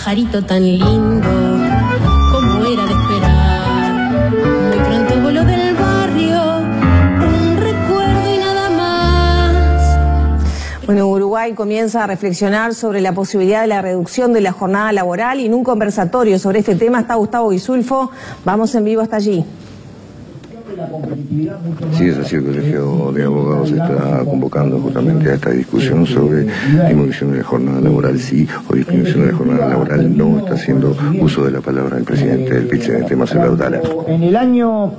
pajarito tan lindo, como era de esperar. Muy pronto voló del barrio, un recuerdo y nada más. Bueno, Uruguay comienza a reflexionar sobre la posibilidad de la reducción de la jornada laboral, y en un conversatorio sobre este tema está Gustavo Guisulfo. Vamos en vivo hasta allí. Sí, es así, el Colegio de Abogados está convocando justamente a esta discusión sobre disminución de la jornada laboral, sí, o disminución de la jornada laboral no. Está haciendo uso de la palabra el presidente del PIT-CNT, Marcelo Audala. En el año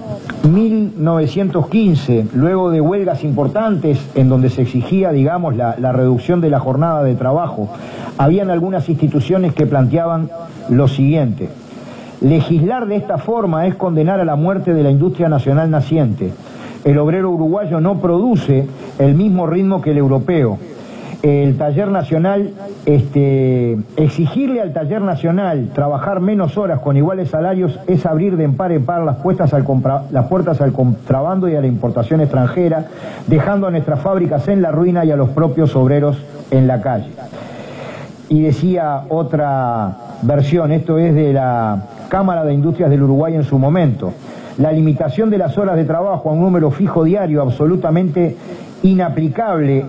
1915, luego de huelgas importantes en donde se exigía, digamos, la reducción de la jornada de trabajo, habían algunas instituciones que planteaban lo siguiente: legislar de esta forma es condenar a la muerte de la industria nacional naciente. El obrero uruguayo no produce el mismo ritmo que el europeo. El taller nacional, exigirle al taller nacional trabajar menos horas con iguales salarios es abrir de par en par las puertas al contrabando y a la importación extranjera, dejando a nuestras fábricas en la ruina y a los propios obreros en la calle. Y decía otra versión, esto es de la Cámara de Industrias del Uruguay en su momento: la limitación de las horas de trabajo a un número fijo diario es absolutamente inaplicable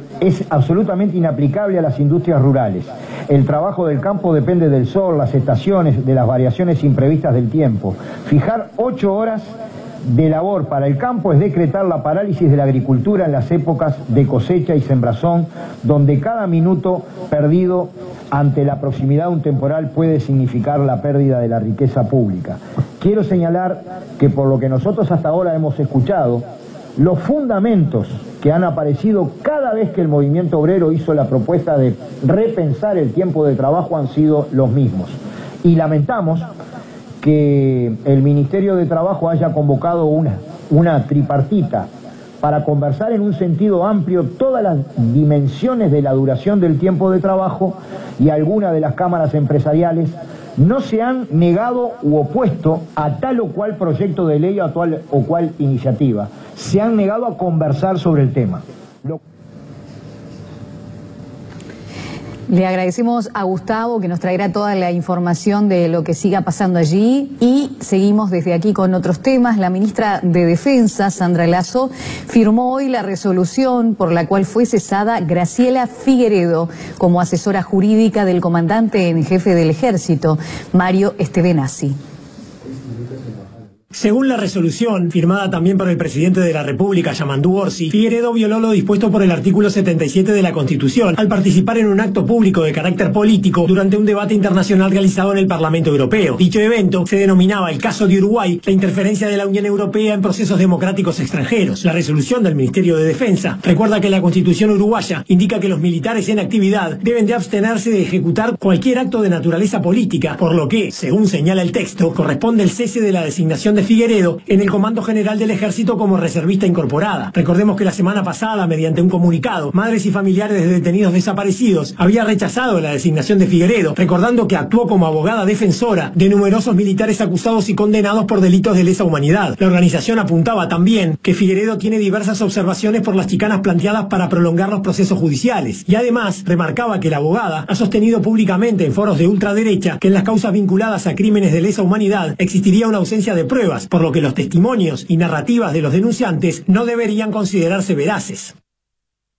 a las industrias rurales. El trabajo del campo depende del sol, las estaciones, de las variaciones imprevistas del tiempo. Fijar 8 horas de labor para el campo es decretar la parálisis de la agricultura en las épocas de cosecha y sembrazón, donde cada minuto perdido ante la proximidad de un temporal puede significar la pérdida de la riqueza pública. Quiero señalar que por lo que nosotros hasta ahora hemos escuchado, los fundamentos que han aparecido cada vez que el movimiento obrero hizo la propuesta de repensar el tiempo de trabajo han sido los mismos. Y lamentamos que el Ministerio de Trabajo haya convocado una tripartita para conversar en un sentido amplio todas las dimensiones de la duración del tiempo de trabajo, y algunas de las cámaras empresariales no se han negado u opuesto a tal o cual proyecto de ley o a tal o cual iniciativa. Se han negado a conversar sobre el tema. Le agradecemos a Gustavo que nos traerá toda la información de lo que siga pasando allí, y seguimos desde aquí con otros temas. La ministra de Defensa, Sandra Lasso, firmó hoy la resolución por la cual fue cesada Graciela Figueredo como asesora jurídica del comandante en jefe del Ejército, Mario Estevenasi. Según la resolución, firmada también por el presidente de la República, Yamandu Orsi, Figueredo violó lo dispuesto por el artículo 77 de la Constitución al participar en un acto público de carácter político durante un debate internacional realizado en el Parlamento Europeo. Dicho evento se denominaba el caso de Uruguay, la interferencia de la Unión Europea en procesos democráticos extranjeros. La resolución del Ministerio de Defensa recuerda que la Constitución uruguaya indica que los militares en actividad deben de abstenerse de ejecutar cualquier acto de naturaleza política, por lo que, según señala el texto, corresponde el cese de la designación de Figueredo en el Comando General del Ejército como reservista incorporada. Recordemos que la semana pasada, mediante un comunicado, madres y familiares de detenidos desaparecidos había rechazado la designación de Figueredo, recordando que actuó como abogada defensora de numerosos militares acusados y condenados por delitos de lesa humanidad. La organización apuntaba también que Figueredo tiene diversas observaciones por las chicanas planteadas para prolongar los procesos judiciales, y además remarcaba que la abogada ha sostenido públicamente en foros de ultraderecha que en las causas vinculadas a crímenes de lesa humanidad existiría una ausencia de pruebas, por lo que los testimonios y narrativas de los denunciantes no deberían considerarse veraces.